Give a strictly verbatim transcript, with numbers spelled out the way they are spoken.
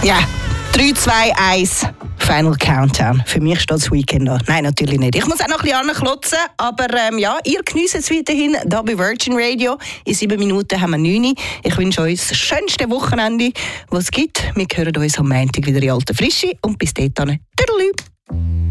Ja, drei, zwei, eins. Final Countdown. Für mich steht das Weekend an. Nein, natürlich nicht. Ich muss auch noch ein bisschen anklotzen, aber ähm, ja, ihr geniesst es weiterhin hier bei Virgin Radio. In sieben Minuten haben wir neun. Ich wünsche euch das schönste Wochenende, das es gibt. Wir hören uns am Montag wieder in alter Frische und bis dahin. Tschüss.